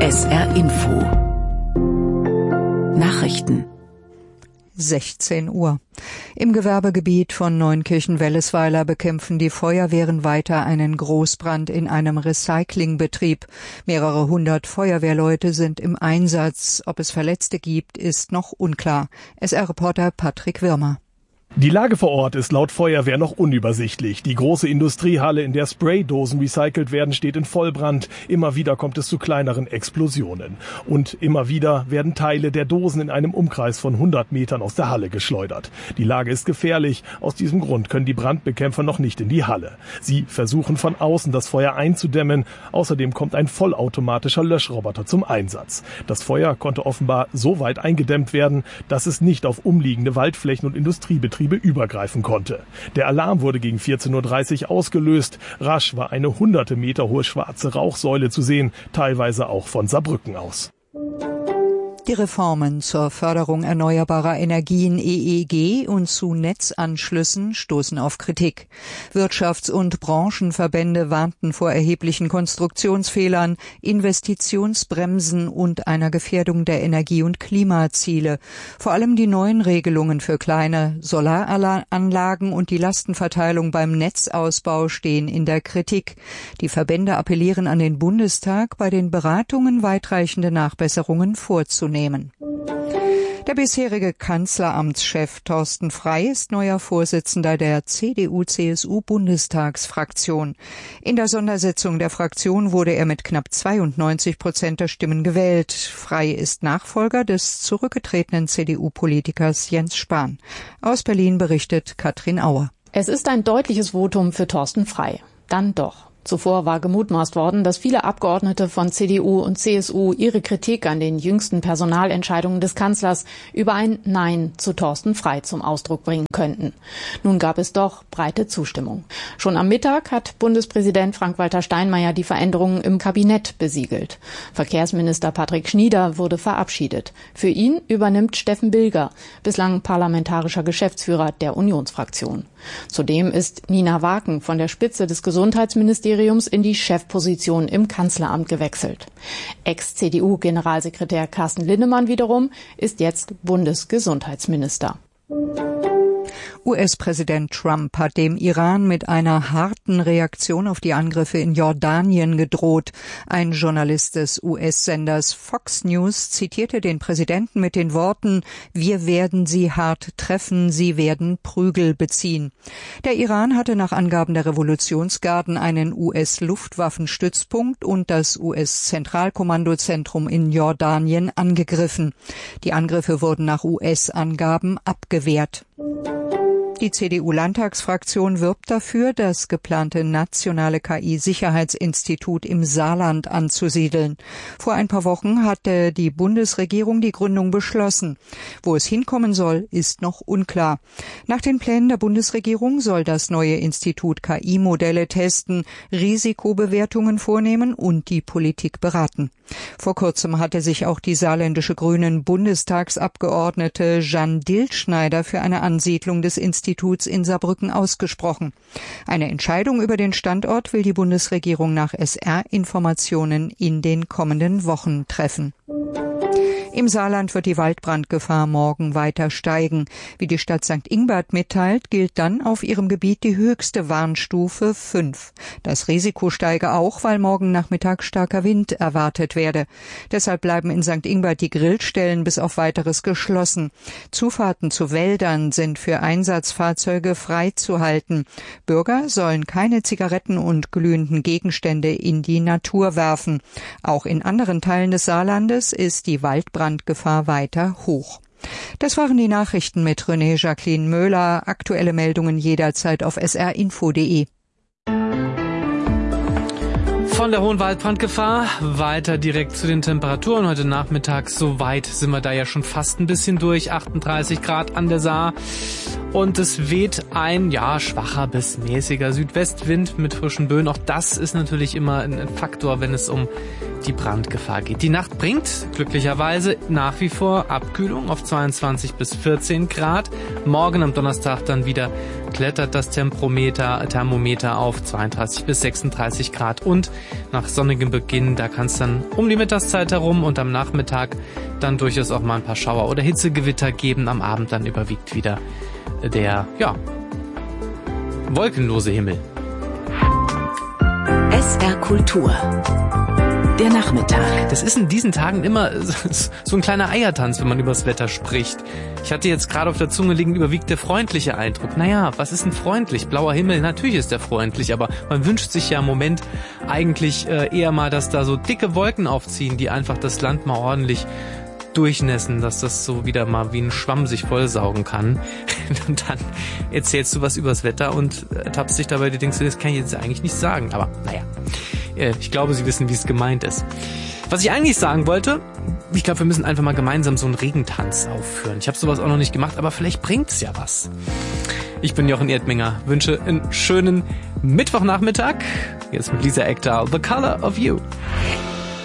SR Info Nachrichten 16 Uhr. Im Gewerbegebiet von Neunkirchen-Wellesweiler bekämpfen die Feuerwehren weiter einen Großbrand in einem Recyclingbetrieb. Mehrere hundert Feuerwehrleute sind im Einsatz. Ob es Verletzte gibt, ist noch unklar. SR-Reporter Patrick Wirmer. Die Lage vor Ort ist laut Feuerwehr noch unübersichtlich. Die große Industriehalle, in der Spraydosen recycelt werden, steht in Vollbrand. Immer wieder kommt es zu kleineren Explosionen. Und immer wieder werden Teile der Dosen in einem Umkreis von 100 Metern aus der Halle geschleudert. Die Lage ist gefährlich. Aus diesem Grund können die Brandbekämpfer noch nicht in die Halle. Sie versuchen von außen das Feuer einzudämmen. Außerdem kommt ein vollautomatischer Löschroboter zum Einsatz. Das Feuer konnte offenbar so weit eingedämmt werden, dass es nicht auf umliegende Waldflächen und Industriebetriebe übergreifen konnte. Der Alarm wurde gegen 14:30 Uhr ausgelöst. Rasch war eine hunderte Meter hohe schwarze Rauchsäule zu sehen, teilweise auch von Saarbrücken aus. Die Reformen zur Förderung erneuerbarer Energien EEG und zu Netzanschlüssen stoßen auf Kritik. Wirtschafts- und Branchenverbände warnten vor erheblichen Konstruktionsfehlern, Investitionsbremsen und einer Gefährdung der Energie- und Klimaziele. Vor allem die neuen Regelungen für kleine Solaranlagen und die Lastenverteilung beim Netzausbau stehen in der Kritik. Die Verbände appellieren an den Bundestag, bei den Beratungen weitreichende Nachbesserungen vorzunehmen. Der bisherige Kanzleramtschef Thorsten Frey ist neuer Vorsitzender der CDU-CSU-Bundestagsfraktion. In der Sondersitzung der Fraktion wurde er mit knapp 92% der Stimmen gewählt. Frey ist Nachfolger des zurückgetretenen CDU-Politikers Jens Spahn. Aus Berlin berichtet Katrin Auer. Es ist ein deutliches Votum für Thorsten Frey. Dann doch. Zuvor war gemutmaßt worden, dass viele Abgeordnete von CDU und CSU ihre Kritik an den jüngsten Personalentscheidungen des Kanzlers über ein Nein zu Thorsten Frey zum Ausdruck bringen könnten. Nun gab es doch breite Zustimmung. Schon am Mittag hat Bundespräsident Frank-Walter Steinmeier die Veränderungen im Kabinett besiegelt. Verkehrsminister Patrick Schnieder wurde verabschiedet. Für ihn übernimmt Steffen Bilger, bislang parlamentarischer Geschäftsführer der Unionsfraktion. Zudem ist Nina Waken von der Spitze des Gesundheitsministeriums in die Chefposition im Kanzleramt gewechselt. Ex-CDU-Generalsekretär Carsten Linnemann wiederum ist jetzt Bundesgesundheitsminister. US-Präsident Trump hat dem Iran mit einer harten Reaktion auf die Angriffe in Jordanien gedroht. Ein Journalist des US-Senders Fox News zitierte den Präsidenten mit den Worten: „Wir werden sie hart treffen, sie werden Prügel beziehen." Der Iran hatte nach Angaben der Revolutionsgarden einen US-Luftwaffenstützpunkt und das US-Zentralkommandozentrum in Jordanien angegriffen. Die Angriffe wurden nach US-Angaben abgewehrt. Die CDU-Landtagsfraktion wirbt dafür, das geplante nationale KI-Sicherheitsinstitut im Saarland anzusiedeln. Vor ein paar Wochen hatte die Bundesregierung die Gründung beschlossen. Wo es hinkommen soll, ist noch unklar. Nach den Plänen der Bundesregierung soll das neue Institut KI-Modelle testen, Risikobewertungen vornehmen und die Politik beraten. Vor kurzem hatte sich auch die saarländische Grünen-Bundestagsabgeordnete Jeanne Diltschneider für eine Ansiedlung des Instituts in Saarbrücken ausgesprochen. Eine Entscheidung über den Standort will die Bundesregierung nach SR-Informationen in den kommenden Wochen treffen. Im Saarland wird die Waldbrandgefahr morgen weiter steigen. Wie die Stadt St. Ingbert mitteilt, gilt dann auf ihrem Gebiet die höchste Warnstufe 5. Das Risiko steige auch, weil morgen Nachmittag starker Wind erwartet werde. Deshalb bleiben in St. Ingbert die Grillstellen bis auf Weiteres geschlossen. Zufahrten zu Wäldern sind für Einsatzfahrzeuge freizuhalten. Bürger sollen keine Zigaretten und glühenden Gegenstände in die Natur werfen. Auch in anderen Teilen des Saarlandes ist die Waldbrandgefahr weiter hoch. Das waren die Nachrichten mit René Jacqueline Möhler. Aktuelle Meldungen jederzeit auf srinfo.de. Von der hohen Waldbrandgefahr weiter direkt zu den Temperaturen. Heute Nachmittag, so weit sind wir da ja schon fast ein bisschen durch. 38 Grad an der Saar. Und es weht ein, schwacher bis mäßiger Südwestwind mit frischen Böen. Auch das ist natürlich immer ein Faktor, wenn es um die Brandgefahr geht. Die Nacht bringt glücklicherweise nach wie vor Abkühlung auf 22 bis 14 Grad. Morgen am Donnerstag dann wieder klettert das Thermometer auf 32 bis 36 Grad. Und nach sonnigem Beginn, da kann es dann um die Mittagszeit herum und am Nachmittag dann durchaus auch mal ein paar Schauer oder Hitzegewitter geben. Am Abend dann überwiegt wieder der, wolkenlose Himmel. SR Kultur. Der Nachmittag. Das ist in diesen Tagen immer so ein kleiner Eiertanz, wenn man über das Wetter spricht. Ich hatte jetzt gerade auf der Zunge liegen, überwiegt der freundliche Eindruck. Naja, was ist denn freundlich? Blauer Himmel, natürlich ist der freundlich, aber man wünscht sich ja im Moment eigentlich eher mal, dass da so dicke Wolken aufziehen, die einfach das Land mal ordentlich durchnässen, dass das so wieder mal wie ein Schwamm sich vollsaugen kann. Und dann erzählst du was übers Wetter und tappst dich dabei, du denkst, das kann ich jetzt eigentlich nicht sagen. Aber naja, ich glaube, Sie wissen, wie es gemeint ist. Was ich eigentlich sagen wollte, ich glaube, wir müssen einfach mal gemeinsam so einen Regentanz aufführen. Ich habe sowas auch noch nicht gemacht, aber vielleicht bringt es ja was. Ich bin Jochen Erdminger, wünsche einen schönen Mittwochnachmittag. Jetzt mit Lisa Ekdahl, The Color of You.